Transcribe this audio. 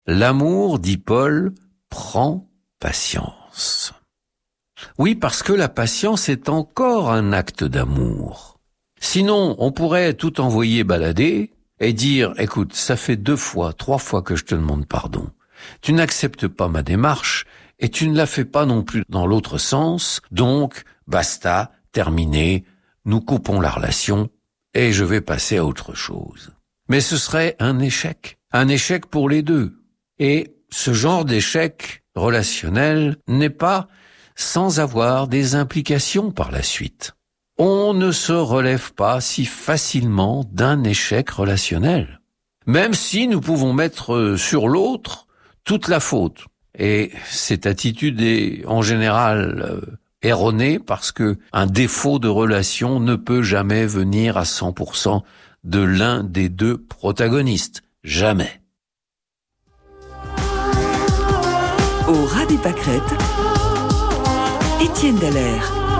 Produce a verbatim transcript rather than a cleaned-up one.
L'amour, dit Paul, prend patience. Oui, parce que la patience est encore un acte d'amour. Sinon, on pourrait tout envoyer balader et dire, écoute, ça fait deux fois, trois fois que je te demande pardon. Tu n'acceptes pas ma démarche et tu ne la fais pas non plus dans l'autre sens, donc basta, terminé, nous coupons la relation et je vais passer à autre chose. Mais ce serait un échec, un échec pour les deux. Et ce genre d'échec relationnel n'est pas sans avoir des implications par la suite. On ne se relève pas si facilement d'un échec relationnel, même si nous pouvons mettre sur l'autre toute la faute. Et cette attitude est en général euh, erronée parce que un défaut de relation ne peut jamais venir à cent pour cent de l'un des deux protagonistes. Jamais. Au ras des pâquerettes, Étienne Dallaire.